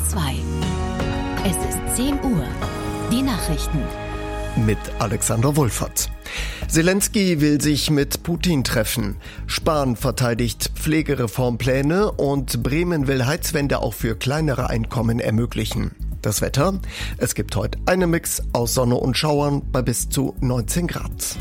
2. Es ist 10 Uhr. Die Nachrichten. Mit Alexander Wohlfahrt. Zelensky will sich mit Putin treffen. Spahn verteidigt Pflegereformpläne und Bremen will Heizwende auch für kleinere Einkommen ermöglichen. Das Wetter? Es gibt heute einen Mix aus Sonne und Schauern bei bis zu 19 Grad.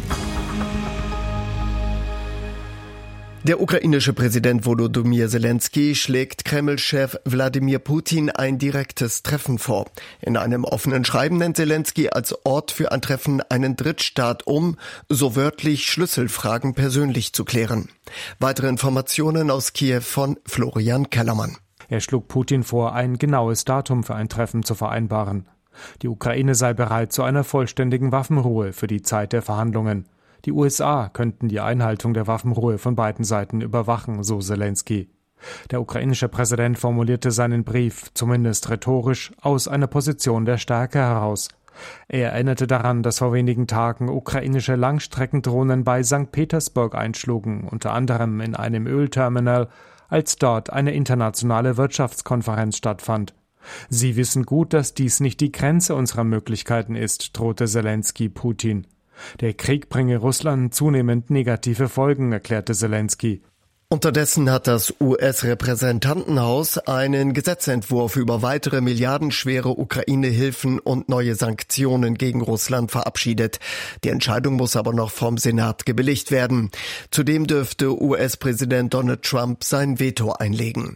Der ukrainische Präsident Volodymyr Zelensky schlägt Kreml-Chef Wladimir Putin ein direktes Treffen vor. In einem offenen Schreiben nennt Zelensky als Ort für ein Treffen einen Drittstaat so wörtlich Schlüsselfragen persönlich zu klären. Weitere Informationen aus Kiew von Florian Kellermann. Er schlug Putin vor, ein genaues Datum für ein Treffen zu vereinbaren. Die Ukraine sei bereit zu einer vollständigen Waffenruhe für die Zeit der Verhandlungen. Die USA könnten die Einhaltung der Waffenruhe von beiden Seiten überwachen, so Zelensky. Der ukrainische Präsident formulierte seinen Brief, zumindest rhetorisch, aus einer Position der Stärke heraus. Er erinnerte daran, dass vor wenigen Tagen ukrainische Langstreckendrohnen bei St. Petersburg einschlugen, unter anderem in einem Ölterminal, als dort eine internationale Wirtschaftskonferenz stattfand. Sie wissen gut, dass dies nicht die Grenze unserer Möglichkeiten ist, drohte Zelensky Putin. Der Krieg bringe Russland zunehmend negative Folgen, erklärte Zelensky. Unterdessen hat das US-Repräsentantenhaus einen Gesetzentwurf über weitere milliardenschwere Ukraine-Hilfen und neue Sanktionen gegen Russland verabschiedet. Die Entscheidung muss aber noch vom Senat gebilligt werden. Zudem dürfte US-Präsident Donald Trump sein Veto einlegen.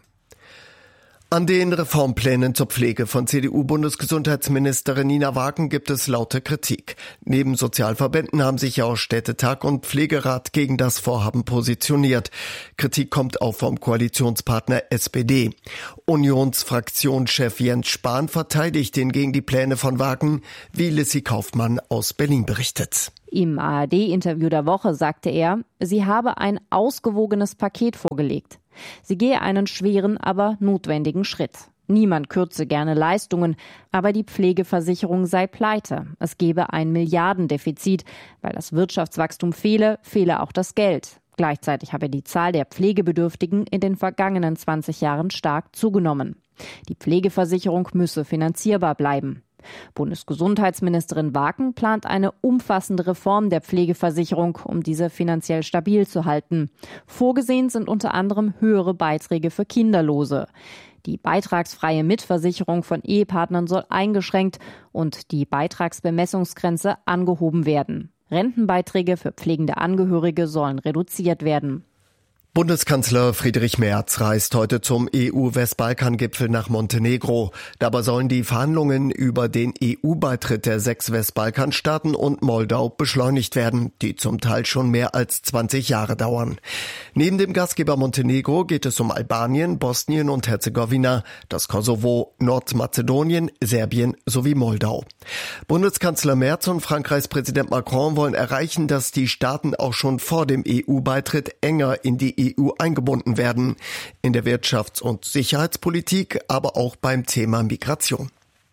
An den Reformplänen zur Pflege von CDU-Bundesgesundheitsministerin Nina Wagen gibt es laute Kritik. Neben Sozialverbänden haben sich auch Städtetag und Pflegerat gegen das Vorhaben positioniert. Kritik kommt auch vom Koalitionspartner SPD. Unionsfraktionschef Jens Spahn verteidigt hingegen die Pläne von Wagen, wie Lissy Kaufmann aus Berlin berichtet. Im ARD-Interview der Woche sagte er, sie habe ein ausgewogenes Paket vorgelegt. Sie gehe einen schweren, aber notwendigen Schritt. Niemand kürze gerne Leistungen, aber die Pflegeversicherung sei pleite. Es gebe ein Milliardendefizit. Weil das Wirtschaftswachstum fehle auch das Geld. Gleichzeitig habe die Zahl der Pflegebedürftigen in den vergangenen 20 Jahren stark zugenommen. Die Pflegeversicherung müsse finanzierbar bleiben. Bundesgesundheitsministerin Wagen plant eine umfassende Reform der Pflegeversicherung, um diese finanziell stabil zu halten. Vorgesehen sind unter anderem höhere Beiträge für Kinderlose. Die beitragsfreie Mitversicherung von Ehepartnern soll eingeschränkt und die Beitragsbemessungsgrenze angehoben werden. Rentenbeiträge für pflegende Angehörige sollen reduziert werden. Bundeskanzler Friedrich Merz reist heute zum EU-Westbalkan-Gipfel nach Montenegro. Dabei sollen die Verhandlungen über den EU-Beitritt der 6 Westbalkanstaaten und Moldau beschleunigt werden, die zum Teil schon mehr als 20 Jahre dauern. Neben dem Gastgeber Montenegro geht es um Albanien, Bosnien und Herzegowina, das Kosovo, Nordmazedonien, Serbien sowie Moldau. Bundeskanzler Merz und Frankreichs Präsident Macron wollen erreichen, dass die Staaten auch schon vor dem EU-Beitritt enger in die EU eingebunden werden, in der Wirtschafts- und Sicherheitspolitik, aber auch beim Thema Migration.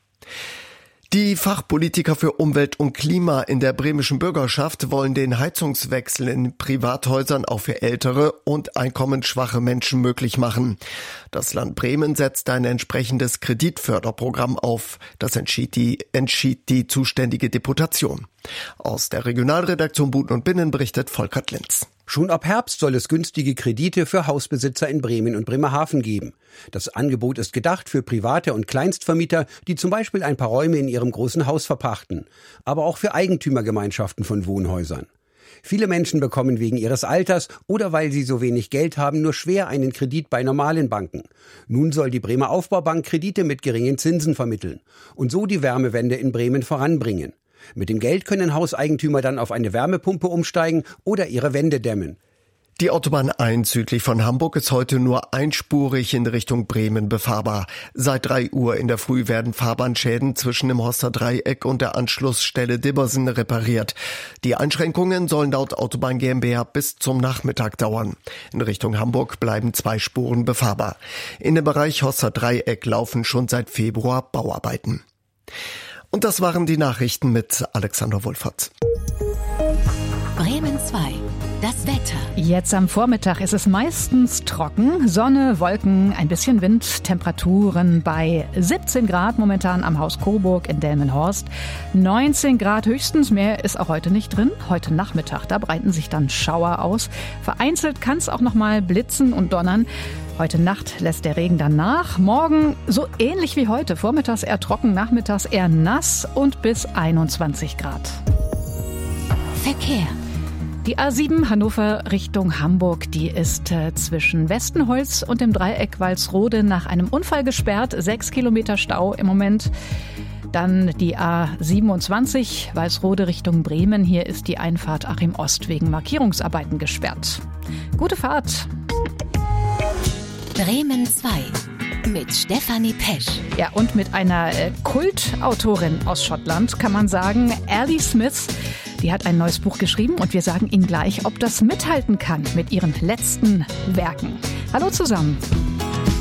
Die Fachpolitiker für Umwelt und Klima in der bremischen Bürgerschaft wollen den Heizungswechsel in Privathäusern auch für ältere und einkommensschwache Menschen möglich machen. Das Land Bremen setzt ein entsprechendes Kreditförderprogramm auf. Das entschied die zuständige Deputation. Aus der Regionalredaktion Buten und Binnen berichtet Volkert Linz. Schon ab Herbst soll es günstige Kredite für Hausbesitzer in Bremen und Bremerhaven geben. Das Angebot ist gedacht für Private und Kleinstvermieter, die zum Beispiel ein paar Räume in ihrem großen Haus verpachten, aber auch für Eigentümergemeinschaften von Wohnhäusern. Viele Menschen bekommen wegen ihres Alters oder weil sie so wenig Geld haben, nur schwer einen Kredit bei normalen Banken. Nun soll die Bremer Aufbaubank Kredite mit geringen Zinsen vermitteln und so die Wärmewende in Bremen voranbringen. Mit dem Geld können Hauseigentümer dann auf eine Wärmepumpe umsteigen oder ihre Wände dämmen. Die Autobahn 1 südlich von Hamburg ist heute nur einspurig in Richtung Bremen befahrbar. Seit 3 Uhr in der Früh werden Fahrbahnschäden zwischen dem Horster Dreieck und der Anschlussstelle Dibbersen repariert. Die Einschränkungen sollen laut Autobahn GmbH bis zum Nachmittag dauern. In Richtung Hamburg bleiben 2 Spuren befahrbar. In dem Bereich Horster Dreieck laufen schon seit Februar Bauarbeiten. Und das waren die Nachrichten mit Alexander Wohlfahrt. Bremen 2. Das Wetter. Jetzt am Vormittag ist es meistens trocken, Sonne, Wolken, ein bisschen Wind, Temperaturen bei 17 Grad momentan am Haus Coburg in Delmenhorst. 19 Grad höchstens, mehr ist auch heute nicht drin. Heute Nachmittag, da breiten sich dann Schauer aus. Vereinzelt kann es auch noch mal blitzen und donnern. Heute Nacht lässt der Regen dann nach. Morgen so ähnlich wie heute. Vormittags eher trocken, nachmittags eher nass und bis 21 Grad. Verkehr. Die A7 Hannover Richtung Hamburg, die ist zwischen Westenholz und dem Dreieck Walsrode nach einem Unfall gesperrt. 6 Kilometer Stau im Moment. Dann die A27 Walsrode Richtung Bremen. Hier ist die Einfahrt Achim Ost wegen Markierungsarbeiten gesperrt. Gute Fahrt. Bremen 2 mit Stefanie Pesch. Ja, und mit einer Kultautorin aus Schottland kann man sagen, Ali Smith. Die hat ein neues Buch geschrieben und wir sagen Ihnen gleich, ob das mithalten kann mit ihren letzten Werken. Hallo zusammen.